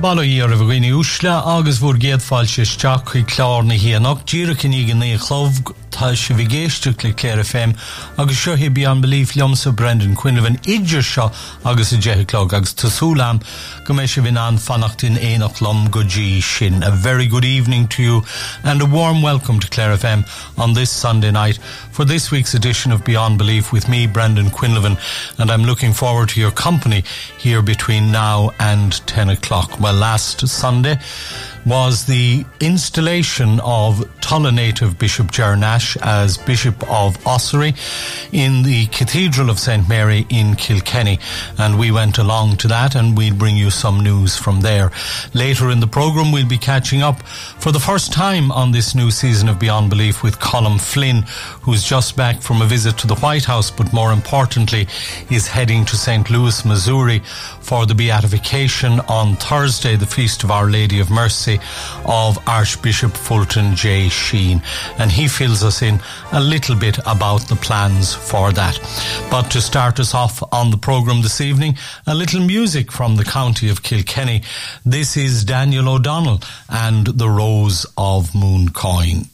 Balo íar a bhaghoine úsla agus bhór géad fáilte isteach chuig clár na híanach díra cinnig na chlómh tá se bhí géisteach le Clare FM agus seo hi Beyond Belief liomsa Brendan Quinlivan idir seo agus a deithiclog agus tasúlam go mé se bhín an fannacht in éanach lom go dí sin. A very good evening to you and a warm welcome to Clare FM on this Sunday night for this week's edition of Beyond Belief with me, Brendan Quinlivan, and I'm looking forward to your company here between now and 10 o'clock. Well, last Sunday was the installation of Tulla native Bishop Ger Nash as Bishop of Ossory in the Cathedral of St. Mary in Kilkenny, and we went along to that and we'll bring you some news from there. Later in the programme we'll be catching up for the first time on this new season of Beyond Belief with Colm Flynn, who's just back from a visit to the White House, but more importantly is heading to St. Louis, Missouri for the beatification on Thursday, the Feast of Our Lady of Mercy of Archbishop Fulton J. Sheen, and he fills us in a little bit about the plans for that. But to start us off on the programme this evening, a little music from the county of Kilkenny. This is Daniel O'Donnell and The Rose of Mooncoin.